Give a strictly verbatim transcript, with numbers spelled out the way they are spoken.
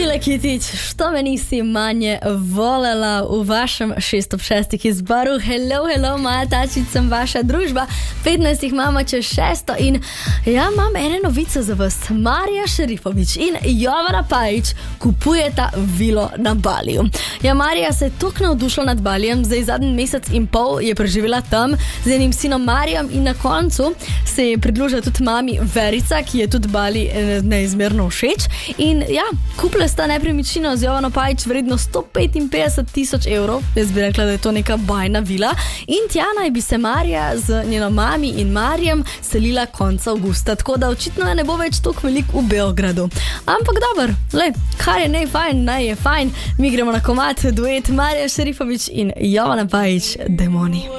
Mile Kitić, što me nisi manje volela v vašem šest ob šestih izboru? Hello, hello, moja tačica, vaša družba. petnajst imamo čez šesto in ja, imam ene novice za vas. Marija Šerifović in Jovana Pajić kupujeta vilo na Baliju. Ja, Marija se je toliko navdušila nad Balijem, zdaj zadnji mesec in pol je preživela tam z enim sinom Marijem in na koncu se je pridružila tudi mami Verica, ki je tudi Bali neizmerno všeč. In ja, kupila sta nepremičnino z Jovano Pajić vredno sto petinpetdeset tisoč evrov. Jaz bi rekla, da je to neka bajna vila. In tja naj bi se Marija z njeno mami in Marijem selila konca avgusta, tako da očitno ne bo več toliko velik v Beogradu. Ampak dober, le, kar je nej fajn, naj je fajn. Mi gremo na komad, duet Marija Šerifović in Jovana Pajić, Demoni.